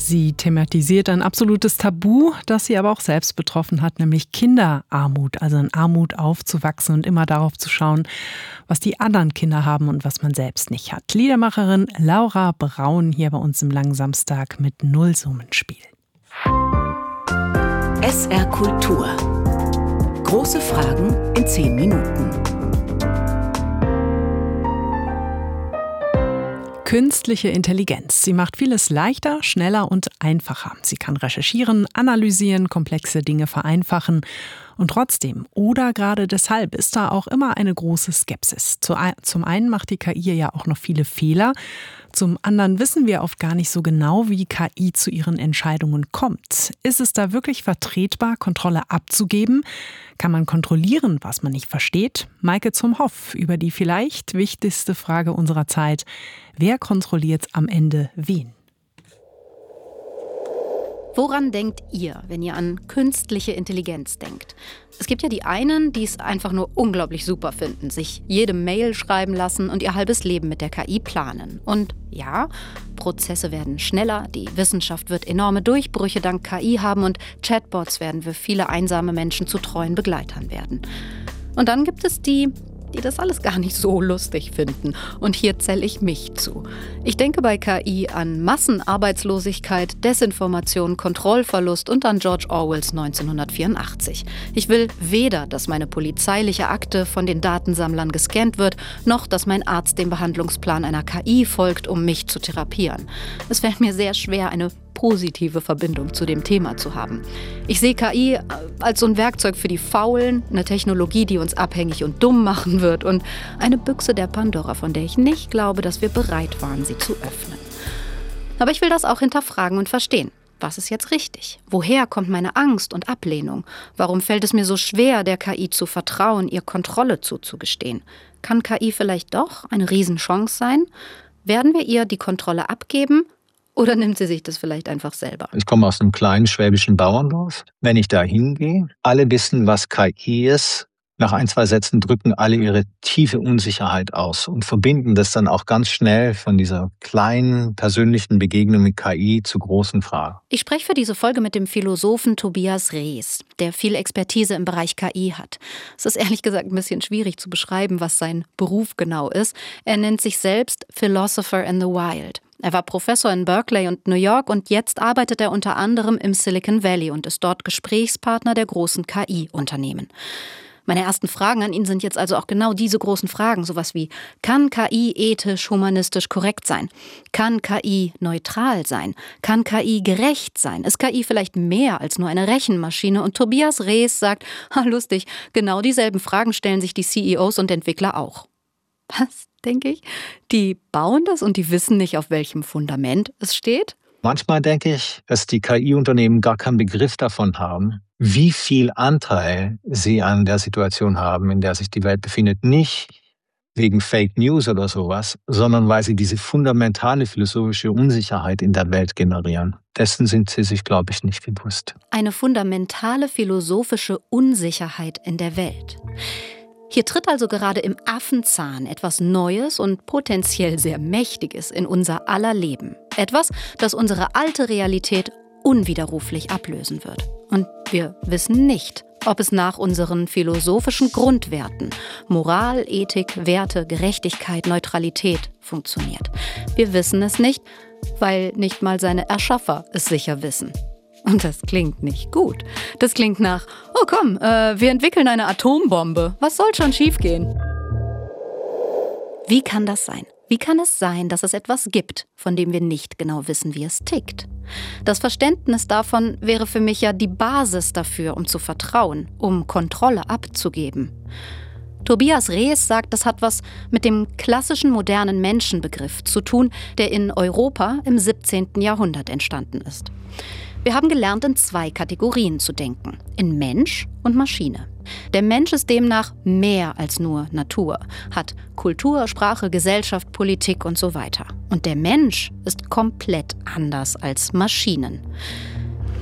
Sie thematisiert ein absolutes Tabu, das sie aber auch selbst betroffen hat, nämlich Kinderarmut, also in Armut aufzuwachsen und immer darauf zu schauen, was die anderen Kinder haben und was man selbst nicht hat. Liedermacherin Laura Braun hier bei uns im Langen Samstag mit Nullsummenspiel. SR Kultur. Große Fragen in 10 Minuten. Künstliche Intelligenz. Sie macht vieles leichter, schneller und einfacher. Sie kann recherchieren, analysieren, komplexe Dinge vereinfachen. Und trotzdem oder gerade deshalb ist da auch immer eine große Skepsis. Zum einen macht die KI ja auch noch viele Fehler. Zum anderen wissen wir oft gar nicht so genau, wie KI zu ihren Entscheidungen kommt. Ist es da wirklich vertretbar, Kontrolle abzugeben? Kann man kontrollieren, was man nicht versteht? Maike zum Hoff über die vielleicht wichtigste Frage unserer Zeit. Wer kontrolliert am Ende wen? Woran denkt ihr, wenn ihr an künstliche Intelligenz denkt? Es gibt ja die einen, die es einfach nur unglaublich super finden, sich jede Mail schreiben lassen und ihr halbes Leben mit der KI planen. Und ja, Prozesse werden schneller, die Wissenschaft wird enorme Durchbrüche dank KI haben und Chatbots werden für viele einsame Menschen zu treuen Begleitern werden. Und dann gibt es die das alles gar nicht so lustig finden. Und hier zähle ich mich zu. Ich denke bei KI an Massenarbeitslosigkeit, Desinformation, Kontrollverlust und an George Orwells 1984. Ich will weder, dass meine polizeiliche Akte von den Datensammlern gescannt wird, noch, dass mein Arzt dem Behandlungsplan einer KI folgt, um mich zu therapieren. Es fällt mir sehr schwer, eine positive Verbindung zu dem Thema zu haben. Ich sehe KI als so ein Werkzeug für die Faulen, eine Technologie, die uns abhängig und dumm machen wird und eine Büchse der Pandora, von der ich nicht glaube, dass wir bereit waren, sie zu öffnen. Aber ich will das auch hinterfragen und verstehen. Was ist jetzt richtig? Woher kommt meine Angst und Ablehnung? Warum fällt es mir so schwer, der KI zu vertrauen, ihr Kontrolle zuzugestehen? Kann KI vielleicht doch eine Riesenchance sein? Werden wir ihr die Kontrolle abgeben? Oder nimmt sie sich das vielleicht einfach selber? Ich komme aus einem kleinen schwäbischen Bauerndorf. Wenn ich da hingehe, alle wissen, was KI ist. Nach 1, 2 Sätzen drücken alle ihre tiefe Unsicherheit aus und verbinden das dann auch ganz schnell von dieser kleinen persönlichen Begegnung mit KI zu großen Fragen. Ich spreche für diese Folge mit dem Philosophen Tobias Rees, der viel Expertise im Bereich KI hat. Es ist ehrlich gesagt ein bisschen schwierig zu beschreiben, was sein Beruf genau ist. Er nennt sich selbst Philosopher in the Wild. Er war Professor in Berkeley und New York und jetzt arbeitet er unter anderem im Silicon Valley und ist dort Gesprächspartner der großen KI-Unternehmen. Meine ersten Fragen an ihn sind jetzt also auch genau diese großen Fragen, sowas wie: Kann KI ethisch, humanistisch korrekt sein? Kann KI neutral sein? Kann KI gerecht sein? Ist KI vielleicht mehr als nur eine Rechenmaschine? Und Tobias Rees sagt, lustig, genau dieselben Fragen stellen sich die CEOs und Entwickler auch. Was, denke ich? Die bauen das und die wissen nicht, auf welchem Fundament es steht? Manchmal denke ich, dass die KI-Unternehmen gar keinen Begriff davon haben, wie viel Anteil sie an der Situation haben, in der sich die Welt befindet. Nicht wegen Fake News oder sowas, sondern weil sie diese fundamentale philosophische Unsicherheit in der Welt generieren. Dessen sind sie sich, glaube ich, nicht bewusst. Eine fundamentale philosophische Unsicherheit in der Welt. Hier tritt also gerade im Affenzahn etwas Neues und potenziell sehr Mächtiges in unser aller Leben. Etwas, das unsere alte Realität unwiderruflich ablösen wird. Und wir wissen nicht, ob es nach unseren philosophischen Grundwerten, Moral, Ethik, Werte, Gerechtigkeit, Neutralität funktioniert. Wir wissen es nicht, weil nicht mal seine Erschaffer es sicher wissen. Und das klingt nicht gut. Das klingt nach, oh komm, wir entwickeln eine Atombombe. Was soll schon schiefgehen? Wie kann das sein? Wie kann es sein, dass es etwas gibt, von dem wir nicht genau wissen, wie es tickt? Das Verständnis davon wäre für mich ja die Basis dafür, um zu vertrauen, um Kontrolle abzugeben. Tobias Rees sagt, das hat was mit dem klassischen modernen Menschenbegriff zu tun, der in Europa im 17. Jahrhundert entstanden ist. Wir haben gelernt, in 2 Kategorien zu denken, in Mensch und Maschine. Der Mensch ist demnach mehr als nur Natur, hat Kultur, Sprache, Gesellschaft, Politik und so weiter. Und der Mensch ist komplett anders als Maschinen.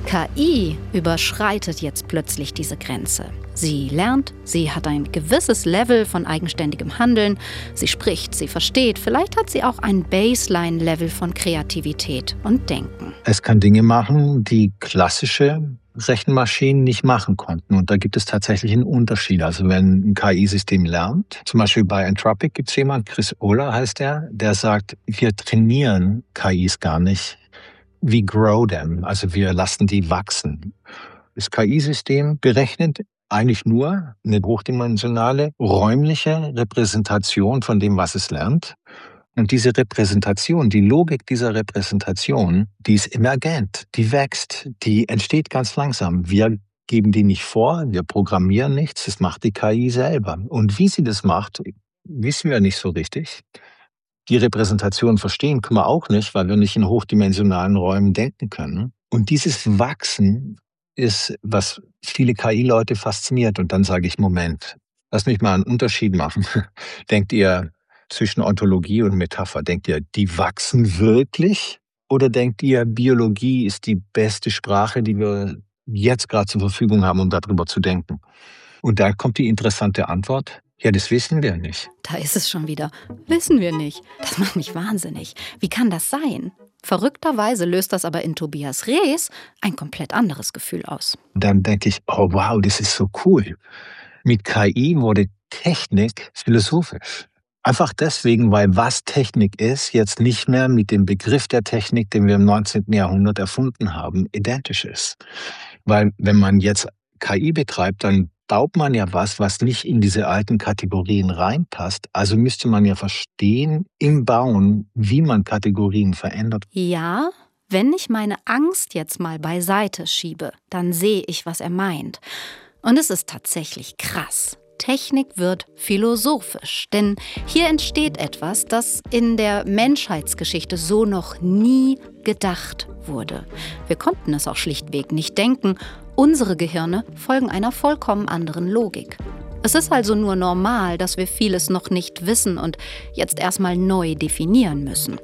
KI überschreitet jetzt plötzlich diese Grenze. Sie lernt, sie hat ein gewisses Level von eigenständigem Handeln, sie spricht, sie versteht, vielleicht hat sie auch ein Baseline-Level von Kreativität und Denken. Es kann Dinge machen, die klassische Rechenmaschinen nicht machen konnten. Und da gibt es tatsächlich einen Unterschied. Also wenn ein KI-System lernt, zum Beispiel bei Anthropic gibt es jemanden, Chris Olah heißt der sagt, wir trainieren KIs gar nicht. We grow them, also wir lassen die wachsen. Das KI-System berechnet eigentlich nur eine hochdimensionale räumliche Repräsentation von dem, was es lernt. Und diese Repräsentation, die Logik dieser Repräsentation, die ist emergent, die wächst, die entsteht ganz langsam. Wir geben die nicht vor, wir programmieren nichts, das macht die KI selber. Und wie sie das macht, wissen wir nicht so richtig. Die Repräsentation verstehen können wir auch nicht, weil wir nicht in hochdimensionalen Räumen denken können. Und dieses Wachsen ist, was viele KI-Leute fasziniert. Und dann sage ich, Moment, lass mich mal einen Unterschied machen. Denkt ihr zwischen Ontologie und Metapher, denkt ihr, die wachsen wirklich? Oder denkt ihr, Biologie ist die beste Sprache, die wir jetzt gerade zur Verfügung haben, um darüber zu denken? Und da kommt die interessante Antwort. Ja, das wissen wir nicht. Da ist es schon wieder. Wissen wir nicht. Das macht mich wahnsinnig. Wie kann das sein? Verrückterweise löst das aber in Tobias Rees ein komplett anderes Gefühl aus. Dann denke ich, oh wow, das ist so cool. Mit KI wurde Technik philosophisch. Einfach deswegen, weil was Technik ist, jetzt nicht mehr mit dem Begriff der Technik, den wir im 19. Jahrhundert erfunden haben, identisch ist. Weil wenn man jetzt KI betreibt, dann baut man ja was nicht in diese alten Kategorien reinpasst. Also müsste man ja verstehen im Bauen, wie man Kategorien verändert. Ja, wenn ich meine Angst jetzt mal beiseite schiebe, dann sehe ich, was er meint. Und es ist tatsächlich krass. Technik wird philosophisch, denn hier entsteht etwas, das in der Menschheitsgeschichte so noch nie gedacht wurde. Wir konnten es auch schlichtweg nicht denken. Unsere Gehirne folgen einer vollkommen anderen Logik. Es ist also nur normal, dass wir vieles noch nicht wissen und jetzt erstmal neu definieren müssen.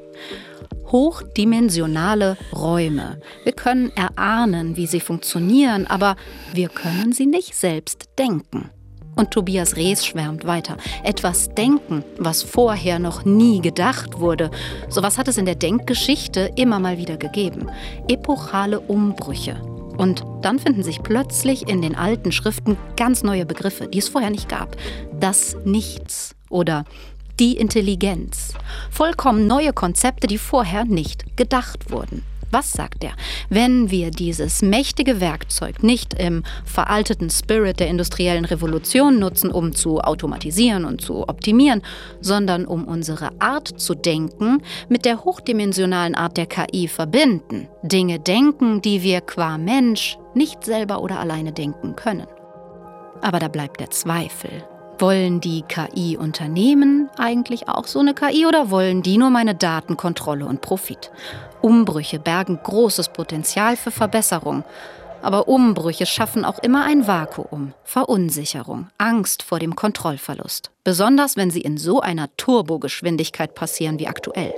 Hochdimensionale Räume. Wir können erahnen, wie sie funktionieren, aber wir können sie nicht selbst denken. Und Tobias Rees schwärmt weiter. Etwas denken, was vorher noch nie gedacht wurde. Sowas hat es in der Denkgeschichte immer mal wieder gegeben. Epochale Umbrüche. Und dann finden sich plötzlich in den alten Schriften ganz neue Begriffe, die es vorher nicht gab. Das Nichts oder die Intelligenz. Vollkommen neue Konzepte, die vorher nicht gedacht wurden. Was sagt er? Wenn wir dieses mächtige Werkzeug nicht im veralteten Spirit der industriellen Revolution nutzen, um zu automatisieren und zu optimieren, sondern um unsere Art zu denken mit der hochdimensionalen Art der KI verbinden, Dinge denken, die wir qua Mensch nicht selber oder alleine denken können. Aber da bleibt der Zweifel. Wollen die KI-Unternehmen eigentlich auch so eine KI oder wollen die nur meine Datenkontrolle und Profit? Umbrüche bergen großes Potenzial für Verbesserung. Aber Umbrüche schaffen auch immer ein Vakuum, Verunsicherung, Angst vor dem Kontrollverlust. Besonders wenn sie in so einer Turbogeschwindigkeit passieren wie aktuell.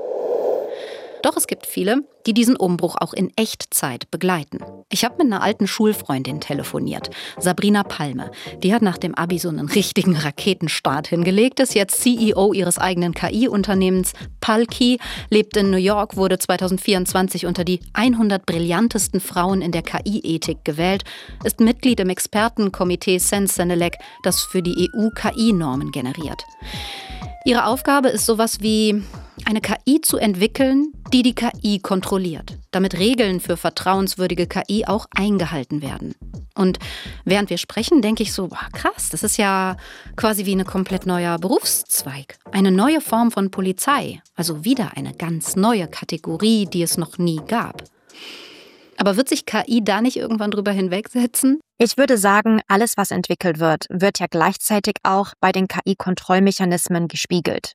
Doch es gibt viele, die diesen Umbruch auch in Echtzeit begleiten. Ich habe mit einer alten Schulfreundin telefoniert, Sabrina Palme. Die hat nach dem Abi so einen richtigen Raketenstart hingelegt, ist jetzt CEO ihres eigenen KI-Unternehmens Palki, lebt in New York, wurde 2024 unter die 100 brillantesten Frauen in der KI-Ethik gewählt, ist Mitglied im Expertenkomitee Sensenelec, das für die EU KI-Normen generiert. Ihre Aufgabe ist sowas wie eine KI zu entwickeln, die die KI kontrolliert, damit Regeln für vertrauenswürdige KI auch eingehalten werden. Und während wir sprechen, denke ich so, boah, krass, das ist ja quasi wie ein komplett neuer Berufszweig. Eine neue Form von Polizei, also wieder eine ganz neue Kategorie, die es noch nie gab. Aber wird sich KI da nicht irgendwann drüber hinwegsetzen? Ich würde sagen, alles, was entwickelt wird, wird ja gleichzeitig auch bei den KI-Kontrollmechanismen gespiegelt.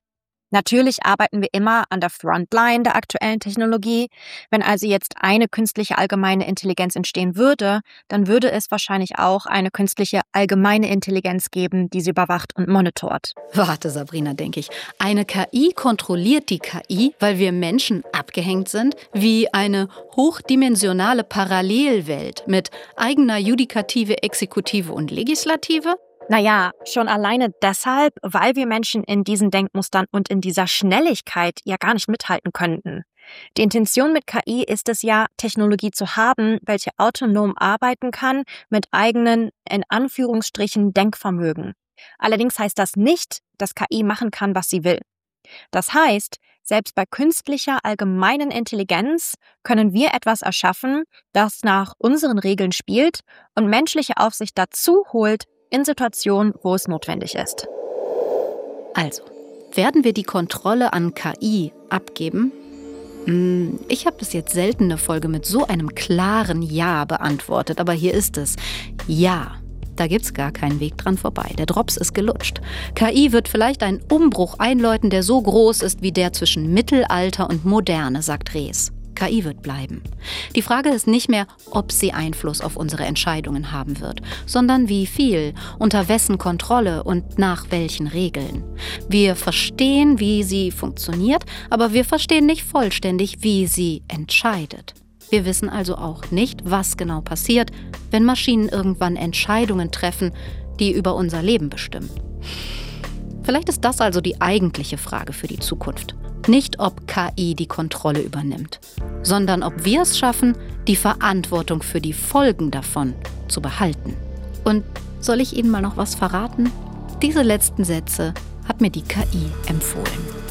Natürlich arbeiten wir immer an der Frontline der aktuellen Technologie. Wenn also jetzt eine künstliche allgemeine Intelligenz entstehen würde, dann würde es wahrscheinlich auch eine künstliche allgemeine Intelligenz geben, die sie überwacht und monitort. Warte, Sabrina, denke ich. Eine KI kontrolliert die KI, weil wir Menschen abgehängt sind, wie eine hochdimensionale Parallelwelt mit eigener Judikative, Exekutive und Legislative? Naja, schon alleine deshalb, weil wir Menschen in diesen Denkmustern und in dieser Schnelligkeit ja gar nicht mithalten könnten. Die Intention mit KI ist es ja, Technologie zu haben, welche autonom arbeiten kann mit eigenen, in Anführungsstrichen, Denkvermögen. Allerdings heißt das nicht, dass KI machen kann, was sie will. Das heißt, selbst bei künstlicher allgemeinen Intelligenz können wir etwas erschaffen, das nach unseren Regeln spielt und menschliche Aufsicht dazu holt, in Situationen, wo es notwendig ist. Also, werden wir die Kontrolle an KI abgeben? Ich habe bis jetzt selten eine Folge mit so einem klaren Ja beantwortet, aber hier ist es. Ja, da gibt's gar keinen Weg dran vorbei. Der Drops ist gelutscht. KI wird vielleicht einen Umbruch einläuten, der so groß ist wie der zwischen Mittelalter und Moderne, sagt Rees. KI wird bleiben. Die Frage ist nicht mehr, ob sie Einfluss auf unsere Entscheidungen haben wird, sondern wie viel, unter wessen Kontrolle und nach welchen Regeln. Wir verstehen, wie sie funktioniert, aber wir verstehen nicht vollständig, wie sie entscheidet. Wir wissen also auch nicht, was genau passiert, wenn Maschinen irgendwann Entscheidungen treffen, die über unser Leben bestimmen. Vielleicht ist das also die eigentliche Frage für die Zukunft. Nicht, ob KI die Kontrolle übernimmt, sondern ob wir es schaffen, die Verantwortung für die Folgen davon zu behalten. Und soll ich Ihnen mal noch was verraten? Diese letzten Sätze hat mir die KI empfohlen.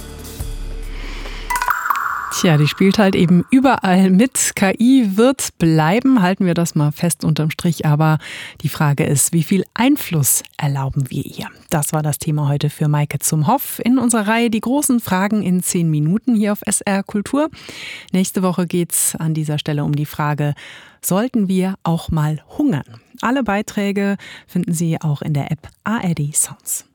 Tja, die spielt halt eben überall mit. KI wird bleiben, halten wir das mal fest unterm Strich. Aber die Frage ist, wie viel Einfluss erlauben wir ihr? Das war das Thema heute für Maike Zumhoff in unserer Reihe Die großen Fragen in 10 Minuten hier auf SR Kultur. Nächste Woche geht's an dieser Stelle um die Frage, sollten wir auch mal hungern? Alle Beiträge finden Sie auch in der App ARD Sounds.